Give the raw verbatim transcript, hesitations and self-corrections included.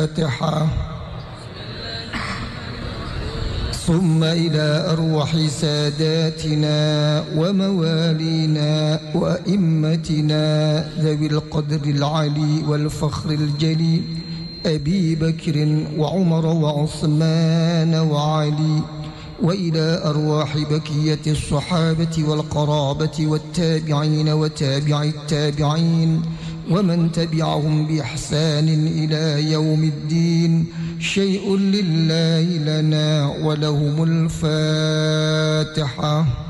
الفاتحة. ثم إلى أرواح ساداتنا وموالينا وأئمتنا ذوي القدر العلي والفخر الجلي، أبي بكر وعمر وعثمان وعلي، وإلى أرواح بقية الصحابة والقرابة والتابعين وتابع التابعين ومن تبعهم بإحسان إلى يوم الدين. شيء لله لنا ولهم الفاتحة.